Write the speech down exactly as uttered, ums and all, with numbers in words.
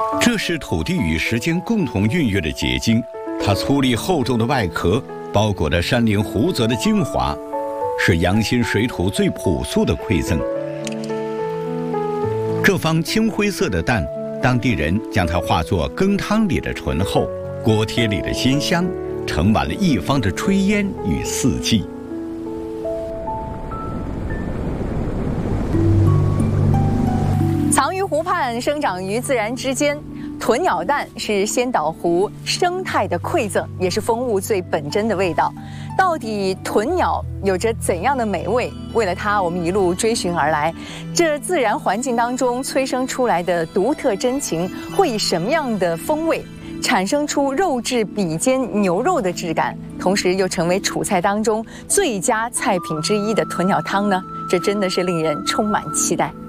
这是土地与时间共同孕育的结晶，它粗粝厚重的外壳包裹着山林湖泽的精华，是阳新水土最朴素的馈赠。这方青灰色的蛋，当地人将它化作羹汤里的醇厚，锅贴里的鲜香，盛满了一方的炊烟与四季。 藏于湖畔，生长于自然之间。豚鸟蛋是仙岛湖生态的馈赠，也是风物最本真的味道。到底豚鸟有着怎样的美味？为了它，我们一路追寻而来。这自然环境当中催生出来的独特真情，会以什么样的风味产生出肉质比肩牛肉的质感，同时又成为楚菜当中最佳菜品之一的豚鸟汤呢？这真的是令人充满期待。